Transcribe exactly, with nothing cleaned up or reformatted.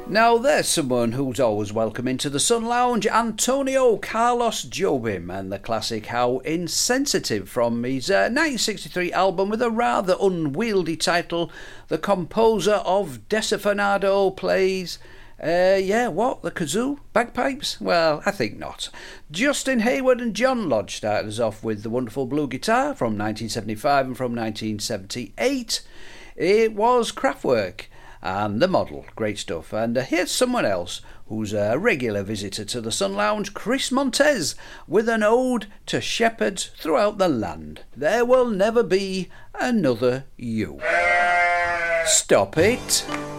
Now there's someone who's always welcome into the Sun Lounge, Antonio Carlos Jobim, and the classic How Insensitive from his uh, nineteen sixty-three album with a rather unwieldy title, The Composer of Desafinado Plays... Uh, yeah, what? The kazoo? Bagpipes? Well, I think not. Justin Hayward and John Lodge started us off with the wonderful blue guitar from nineteen seventy-five and from nineteen seventy-eight. It was Kraftwerk and The Model. Great stuff. And uh, here's someone else who's a regular visitor to the Sun Lounge, Chris Montez, with an ode to shepherds throughout the land. There will never be another you. Stop it.